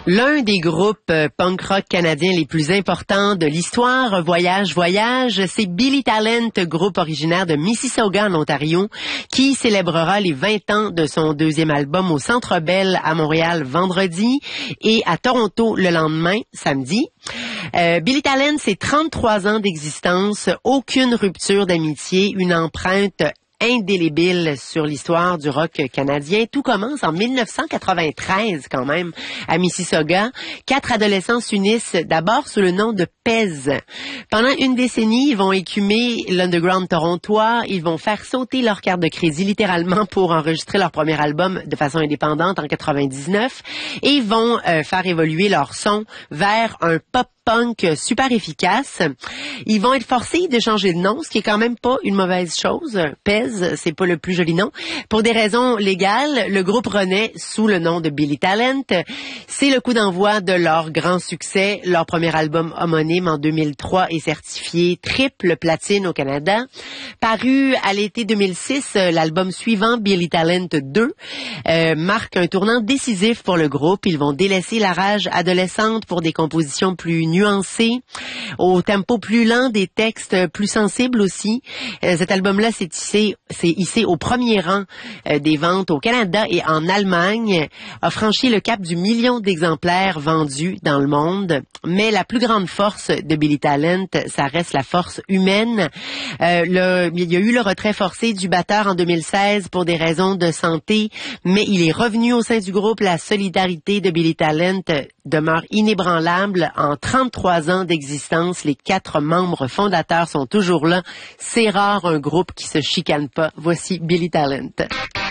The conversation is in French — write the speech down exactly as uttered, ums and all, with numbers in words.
L'un des groupes euh, punk rock canadiens les plus importants de l'histoire, Voyage, Voyage, c'est Billy Talent, groupe originaire de Mississauga en Ontario, qui célébrera les vingt ans de son deuxième album au Centre Bell à Montréal vendredi et à Toronto le lendemain, samedi. Euh, Billy Talent, c'est trente-trois ans d'existence, aucune rupture d'amitié, une empreinte indélébile sur l'histoire du rock canadien. Tout commence en mille neuf cent quatre-vingt-treize quand même à Mississauga. Quatre adolescents s'unissent d'abord sous le nom de Pez. Pendant une décennie, ils vont écumer l'underground torontois. Ils vont faire sauter leur carte de crédit littéralement pour enregistrer leur premier album de façon indépendante en quatre-vingt-dix-neuf et ils vont euh, faire évoluer leur son vers un pop punk super efficace. Ils vont être forcés de changer de nom, ce qui est quand même pas une mauvaise chose. Pez, c'est pas le plus joli nom. Pour des raisons légales, le groupe renaît sous le nom de Billy Talent. C'est le coup d'envoi de leur grand succès. Leur premier album homonyme en deux mille trois est certifié triple platine au Canada. Paru à l'été deux mille six, l'album suivant, Billy Talent deux, euh, marque un tournant décisif pour le groupe. Ils vont délaisser la rage adolescente pour des compositions plus nuancé, au tempo plus lent, des textes plus sensibles aussi. Euh, cet album-là s'est hissé, s'est hissé au premier rang euh, des ventes au Canada et en Allemagne, a franchi le cap du million d'exemplaires vendus dans le monde. Mais la plus grande force de Billy Talent, ça reste la force humaine. Euh, le, il y a eu le retrait forcé du batteur en deux mille seize pour des raisons de santé, mais il est revenu au sein du groupe. La solidarité de Billy Talent demeure inébranlable. En trente-trois ans d'existence, les quatre membres fondateurs sont toujours là. C'est rare un groupe qui se chicane pas. Voici Billy Talent.